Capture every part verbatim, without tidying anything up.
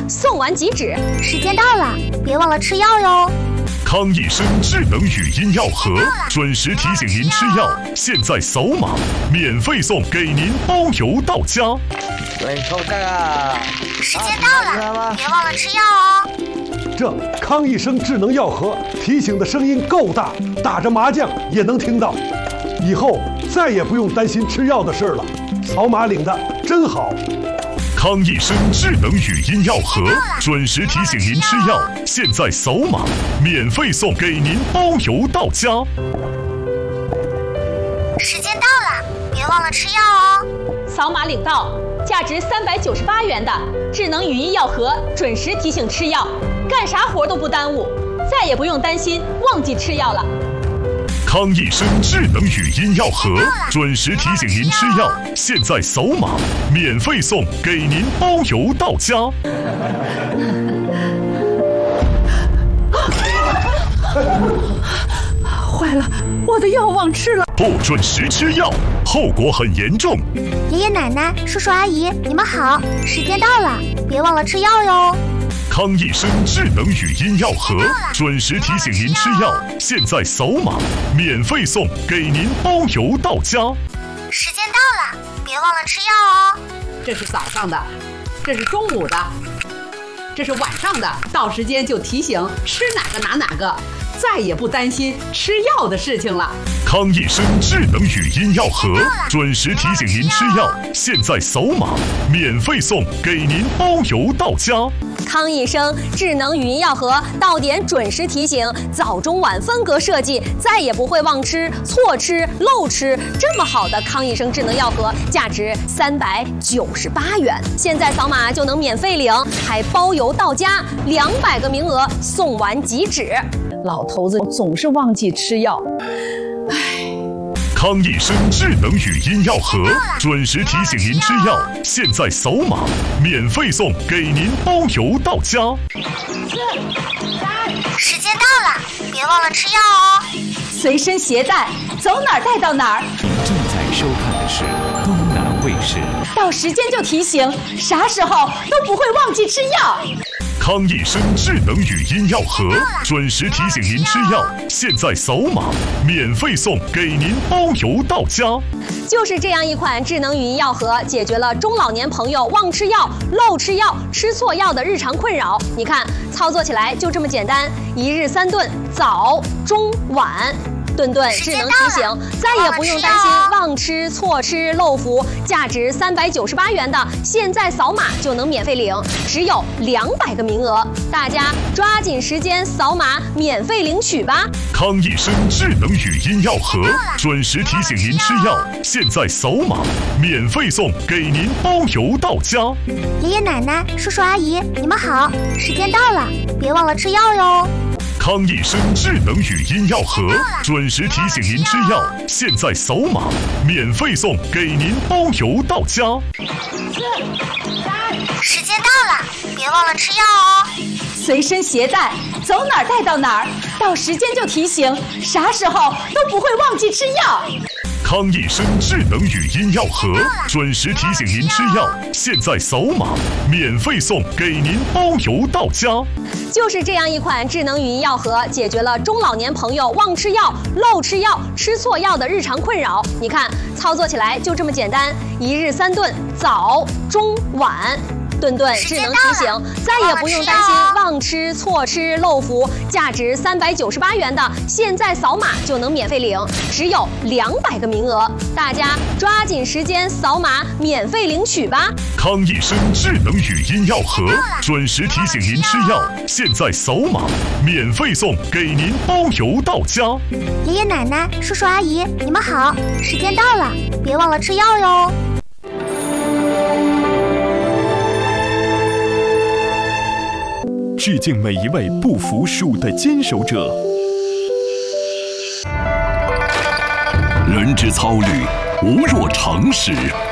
送完即止。 时间到了，别忘了吃药哟。 康益生智能语音药盒准时提醒您吃药，现在扫码免费送，给您包邮到家。 喂，臭干啊！ 时间到了，别忘了吃药哦。 这康益生智能药盒提醒的声音够大，打着麻将也能听到。以后再也不用担心吃药的事了，扫码领的真好。 康益生智能语音药盒准时提醒您吃药，现在扫码免费送，给您包邮到家。 时间到了，别忘了吃药哦。 扫码领到，价值三百九十八元的智能语音药盒准时提醒吃药，干啥活都不耽误，再也不用担心忘记吃药了。 康益生智能语音药盒准时提醒您吃药，现在扫码免费送，给您包邮到家。 坏了，我的药忘吃了。 不准时吃药，后果很严重。 爷爷奶奶、叔叔阿姨，你们好，时间到了，别忘了吃药哟。 康益生智能语音药盒准时提醒您吃药，现在扫码免费送，给您包邮到家。 时间到了，别忘了吃药哦。 这是早上的，这是中午的，这是晚上的，到时间就提醒吃哪个拿哪个，再也不担心吃药的事情了。 康益生智能语音药盒准时提醒您吃药，现在扫码免费送，给您包邮到家。 康益生智能语音药盒到点准时提醒，早中晚分隔设计，再也不会忘吃、错吃、漏吃。这么好的康益生智能药盒，价值三百九十八元，现在扫码就能免费领，还包邮到家，两百个名额，送完即止。 老头子总是忘记吃药。 康益生智能语音药盒准时提醒您吃药，现在扫码免费送，给您包邮到家。 时间到了，别忘了吃药哦。 随身携带，走哪儿带到哪儿。 正在收看的是东南卫视， 到时间就提醒，啥时候都不会忘记吃药。 康益生智能语音药盒准时提醒您吃药，现在扫码免费送，给您包邮到家。 就是这样一款智能语音药盒，解决了中老年朋友忘吃药、漏吃药、吃错药的日常困扰。你看，操作起来就这么简单，一日三顿，早、中、晚。顿顿智能提醒，再也不用担心忘吃、错吃、漏服。价值三百九十八元的，现在扫码就能免费领，只有两百个名额，大家抓紧时间扫码免费领取吧。 康益生智能语音药盒准时提醒您吃药，现在扫码免费送，给您包邮到家。 爷爷奶奶、叔叔阿姨，你们好，时间到了，别忘了吃药哟。 康益生智能语音药盒准时提醒您吃药，现在扫码免费送，给您包邮到家。 时间到了，别忘了吃药哦。 随身携带，走哪儿带到哪儿，到时间就提醒，啥时候都不会忘记吃药。 康益生智能语音药盒准时提醒您吃药，现在扫码免费送，给您包邮到家。 就是这样一款智能语音药盒，解决了中老年朋友忘吃药、漏吃药、吃错药的日常困扰。你看，操作起来就这么简单，一日三顿，早、中、晚。顿顿智能提醒，再也不用担心忘吃、错吃、漏服。价值三百九十八元的，现在扫码就能免费领，只有两百个名额，大家抓紧时间扫码免费领取吧。 康益生智能语音药盒准时提醒您吃药，现在扫码免费送，给您包邮到家。 爷爷奶奶、叔叔阿姨，你们好，时间到了，别忘了吃药哟。 致敬每一位不服输的坚守者。 人之操虑，无若常识。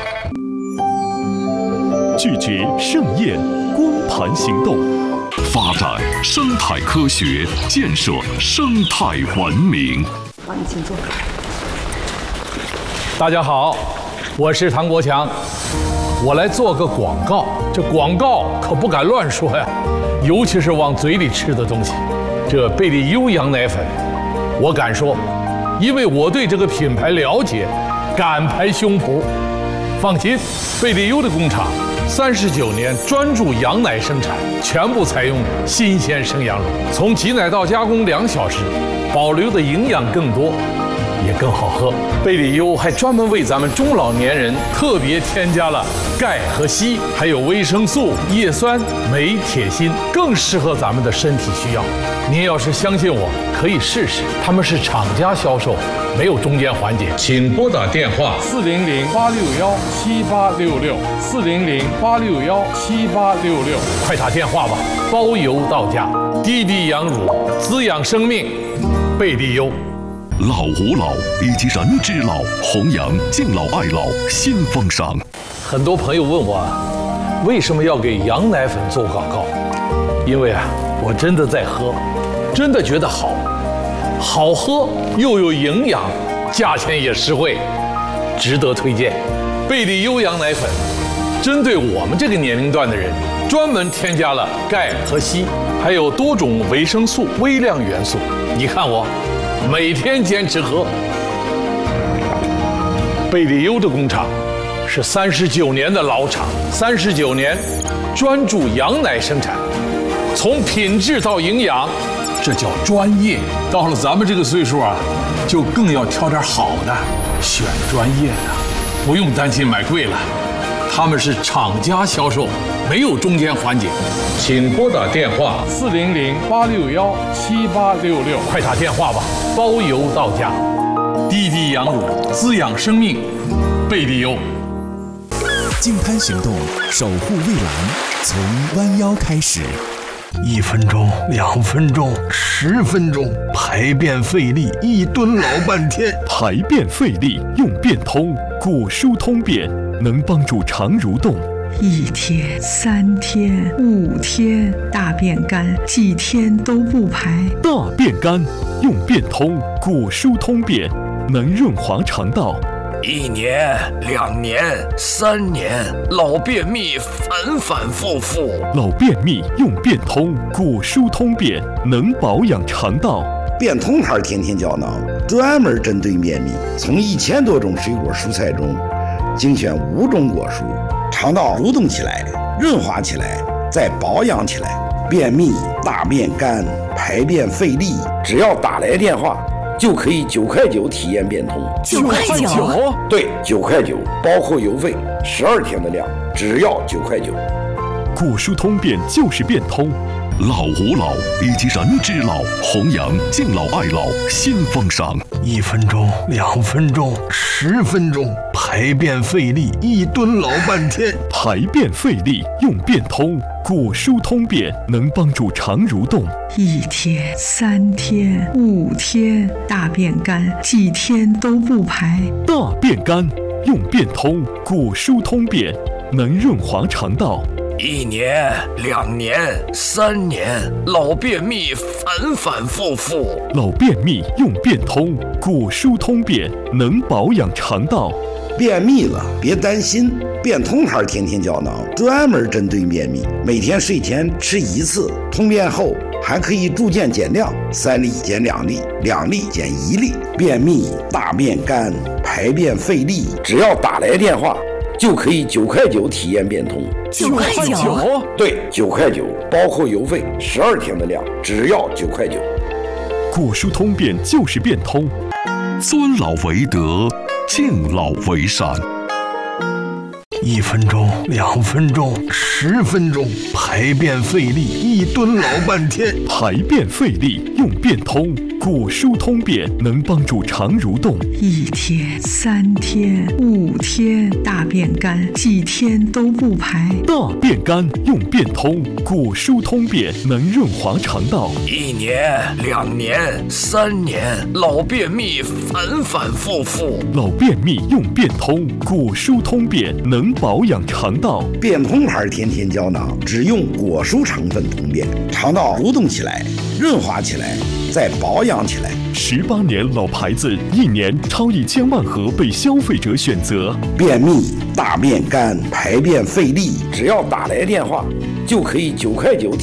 拒绝盛宴，光盘行动。 发展生态科学，建设生态文明。 好，你请坐。 大家好， 我是唐国强，我来做个广告。这广告可不敢乱说呀，尤其是往嘴里吃的东西。这贝利优羊奶粉，我敢说，因为我对这个品牌了解，敢拍胸脯。放心，贝利优的工厂三十九年专注羊奶生产，全部采用新鲜生羊乳，从挤奶到加工两小时，保留的营养更多，也更好喝。贝利优还专门为咱们中老年人特别添加了钙和硒，还有维生素、叶酸、镁、铁、锌，更适合咱们的身体需要。您要是相信我，可以试试。他们是厂家销售，没有中间环节。请拨打电话四零零八六幺七八六六四零零八六幺七八六六，快打电话吧，包邮到家。滴滴羊乳，滋养生命，贝利优。 老吾老以及人之老，弘扬敬老爱老新风尚。 很多朋友问我，为什么要给羊奶粉做广告？因为啊，我真的在喝，真的觉得好，好喝又有营养，价钱也实惠，值得推荐。贝利优羊奶粉针对我们这个年龄段的人，专门添加了钙和硒，还有多种维生素、微量元素。你看我每天坚持喝。贝利优的工厂是三十九年的老厂，三十九年专注羊奶生产，从品质到营养，这叫专业。到了咱们这个岁数啊，就更要挑点好的，选专业的，不用担心买贵了。他们是厂家销售，没有中间环节。请拨打电话四零零八六幺七八六六，快打电话吧，包邮到家。滴滴羊乳，滋养生命，贝利优。 净滩行动，守护蔚蓝，从弯腰开始。 一分钟，两分钟，十分钟，排便费力，一蹲老半天。 排便费力用便通，果蔬通便，能帮助肠蠕动。 一天、三天、五天，大便干，几天都不排。 大便干用便通，果蔬通便，能润滑肠道。 一年、两年、三年，老便秘反反复复。 老便秘用便通，果蔬通便，能保养肠道。 便通牌天天胶囊专门针对便秘，从一千多种水果蔬菜中精选五种果蔬，肠道蠕动起来，润滑起来，再保养起来。便秘、大便干、排便费力，只要打来电话，就可以九块九体验变通。 九块九？ 对，九块九，包括邮费，十二天的量，只要九块九。 果蔬通便就是变通。 老吾老以及人之老，弘扬敬老爱老新风尚。 一分钟，两分钟，十分钟，排便费力，一蹲老半天。 排便费力用便通，果蔬通便，能帮助肠蠕动。 一天、三天、五天，大便干，几天都不排。 大便干用便通，果蔬通便，能润滑肠道。 一年、两年、三年，老便秘反反复复。 老便秘用便通，果蔬通便，能保养肠道。 便秘了别担心，便通牌天天胶囊专门针对便秘，每天睡前吃一次，通便后还可以逐渐减量，三粒减两粒，两粒减一粒。便秘、大便干、排便费力，只要打来电话，就可以九块九体验变通。 九块九？ 对，九块九，包括邮费，十二天的量，只要九块九。 果蔬通便就是变通。 尊老为德，敬老为善。 一分钟，两分钟，十分钟，排便费力，一蹲老半天。 排便费力用便通，果蔬通便，能帮助肠蠕动。 一天、三天、五天，大便干，几天都不排。 大便干用便通，果蔬通便，能润滑肠道。 一年、两年、三年，老便秘反反复复。 老便秘用便通，果蔬通便，能保养肠道。 便通牌天天胶囊只用果蔬成分通便，肠道蠕动起来，润滑起来，再保养亮起来。 十八年老牌子，一年超一千万盒被消费者选择。 便秘、大便干、排便费力，只要打来电话，就可以九块九体。